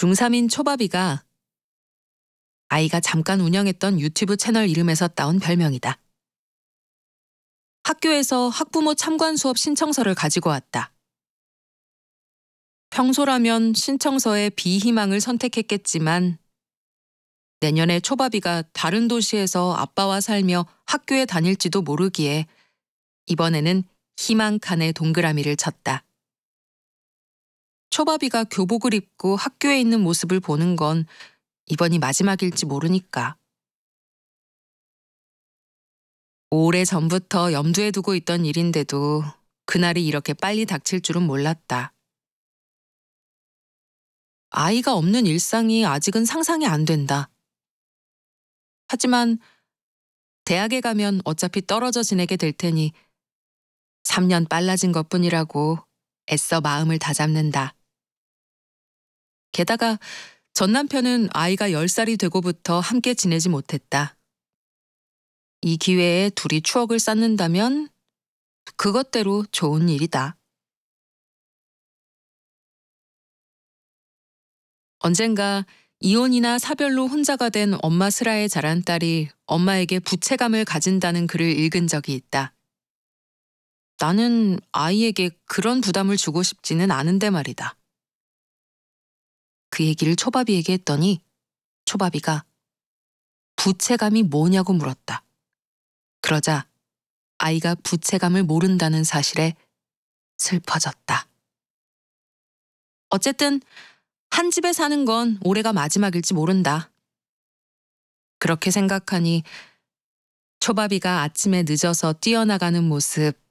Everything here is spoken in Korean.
중3인 초밥이가 아이가 잠깐 운영했던 유튜브 채널 이름에서 따온 별명이다. 학교에서 학부모 참관 수업 신청서를 가지고 왔다. 평소라면 신청서에 비희망을 선택했겠지만 내년에 초밥이가 다른 도시에서 아빠와 살며 학교에 다닐지도 모르기에 이번에는 희망 칸에 동그라미를 쳤다. 초밥이가 교복을 입고 학교에 있는 모습을 보는 건 이번이 마지막일지 모르니까. 오래전부터 염두에 두고 있던 일인데도 그날이 이렇게 빨리 닥칠 줄은 몰랐다. 아이가 없는 일상이 아직은 상상이 안 된다. 하지만 대학에 가면 어차피 떨어져 지내게 될 테니 3년 빨라진 것뿐이라고 애써 마음을 다잡는다. 게다가 전 남편은 아이가 10살이 되고부터 함께 지내지 못했다. 이 기회에 둘이 추억을 쌓는다면 그것대로 좋은 일이다. 언젠가 이혼이나 사별로 혼자가 된 엄마 슬아에 자란 딸이 엄마에게 부채감을 가진다는 글을 읽은 적이 있다. 나는 아이에게 그런 부담을 주고 싶지는 않은데 말이다. 그 얘기를 초밥이에게 했더니 초밥이가 부채감이 뭐냐고 물었다. 그러자 아이가 부채감을 모른다는 사실에 슬퍼졌다. 어쨌든 한 집에 사는 건 올해가 마지막일지 모른다. 그렇게 생각하니 초밥이가 아침에 늦어서 뛰어나가는 모습